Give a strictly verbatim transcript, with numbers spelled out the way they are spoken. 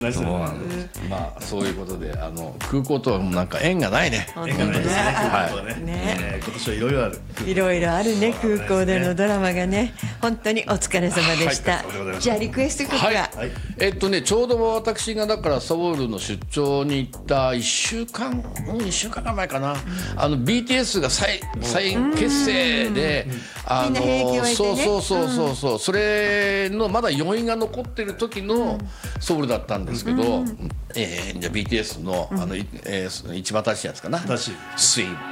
そうなんです。まあそういうことで、あの空港とはなんか縁がないね。 縁がないですね。 はい。 ね、 えー今年はいろいろある。 いろいろあるね、空港でのドラマがね。本当にお疲れ様でした。 はいお疲れ様でございましたじゃあリクエスト曲が、 はいはいえっとね、ちょうど私がだからソウルの出張に行ったいっしゅうかん、うん、いっしゅうかん前かな、あの ビーティーエス が再再結成で、あみんな兵役を終えてねそうそうそうそうそう、それのまだ余韻が残ってる時のソウルだったんですけど、えーじゃあ ビーティーエス のあの、いえー、一番新しいやつかな、 新しいスイング。